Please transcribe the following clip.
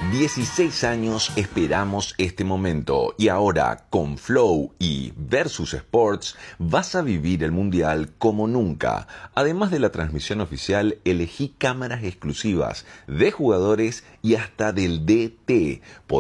16 años esperamos este momento y ahora con Flow y Versus Sports vas a vivir el Mundial como nunca. Además de la transmisión oficial, elegí cámaras exclusivas de jugadores y hasta del DT.